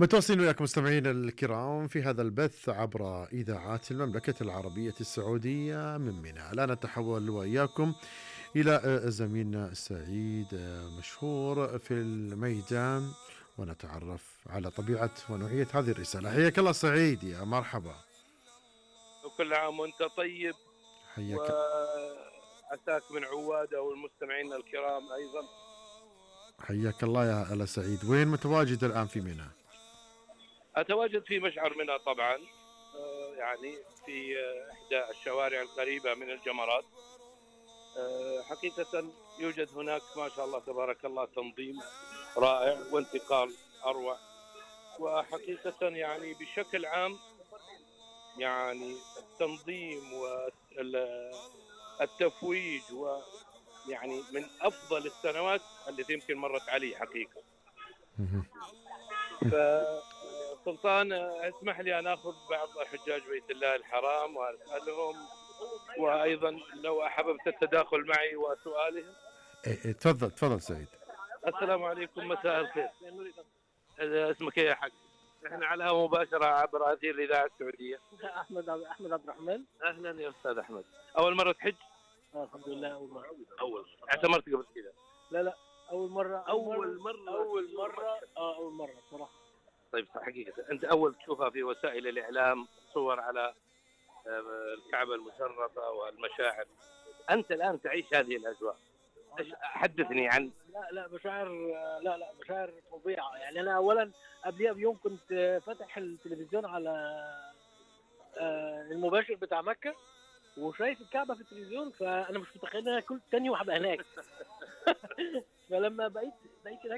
متواصلين وياكم مستمعينا الكرام في هذا البث عبر إذاعات المملكة العربية السعودية من منى. الآن نتحول وإياكم إلى زميلنا سعيد مشهور في الميدان، ونتعرف على طبيعة ونوعية هذه الرسالة. حياك الله سعيد، يا مرحبا. وكل عام وانت طيب، حياك. وعساك من عواده والمستمعين الكرام ايضا. حياك الله يا ألا سعيد. وين متواجد الآن في منى؟ اتواجد في مشعر منى طبعا، يعني في احدى الشوارع القريبه من الجمرات. حقيقه يوجد هناك ما شاء الله تبارك الله تنظيم رائع وانتقال اروع، وحقيقه يعني بشكل عام يعني التنظيم والتفويج ويعني من افضل السنوات التي يمكن مرت علي حقيقه. مهم. فسلطان اسمح لي ان اخذ بعض حجاج بيت الله الحرام واسالهم، وايضا لو احببت التداخل معي وسؤالهم. إيه، تفضل تفضل سعيد. السلام عليكم، مساء الخير. اسمك إيه يا حق؟ احنا على الهواء مباشره عبر هذه الاذاعه السعوديه. احمد عبد الرحمن. اهلا يا استاذ احمد، اول مره تحج؟ الحمد لله اول مره. اول مرة. اعتمرت قبل كذا؟ لا اول مره اول مره بصراحه. طيب حقيقه انت اول تشوفها في وسائل الاعلام، صور على الكعبه المشرفه والمشاعر، انت الان تعيش هذه الاجواء، حدثني عن. لا مشاعر. لا مشاعر فظيعه. يعني انا اولا قبلها بيوم كنت فاتح التلفزيون على المباشر بتاع مكه، وشايف الكعبه في التلفزيون، فانا مش متخيل ان انا كل تاني يوم هبقى هناك. فلما بقيت هناك